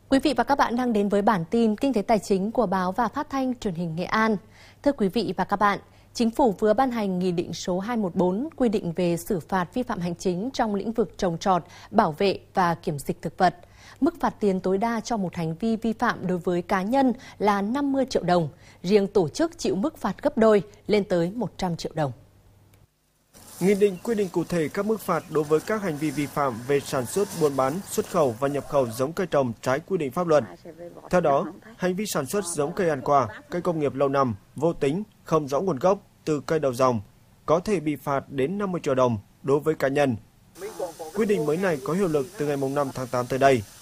Quý vị và các bạn đang đến với bản tin Kinh tế Tài chính của Báo và Phát thanh Truyền hình Nghệ An. Thưa quý vị và các bạn, Chính phủ vừa ban hành Nghị định số 214 quy định về xử phạt vi phạm hành chính trong lĩnh vực trồng trọt, bảo vệ và kiểm dịch thực vật. Mức phạt tiền tối đa cho một hành vi vi phạm đối với cá nhân là 50 triệu đồng, riêng tổ chức chịu mức phạt gấp đôi lên tới 100 triệu đồng. Nghị định quy định cụ thể các mức phạt đối với các hành vi vi phạm về sản xuất, buôn bán, xuất khẩu và nhập khẩu giống cây trồng trái quy định pháp luật. Theo đó, hành vi sản xuất giống cây ăn quả, cây công nghiệp lâu năm, vô tính, không rõ nguồn gốc từ cây đầu dòng có thể bị phạt đến 50 triệu đồng đối với cá nhân. Quy định mới này có hiệu lực từ ngày 5 tháng 8 tới đây.